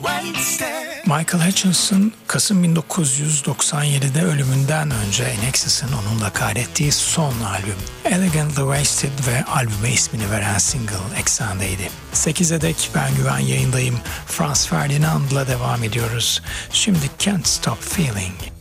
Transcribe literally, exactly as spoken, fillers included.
Michael Hutchence Kasım bin dokuz yüz doksan yedide ölümünden önce INXS'in onunla kaydettiği son albüm Elegantly Wasted ve albüme ismini veren single eksendeydi. sekize dek ben Güven yayındayım. Franz Ferdinand'la devam ediyoruz. Şimdi Can't Stop Feeling.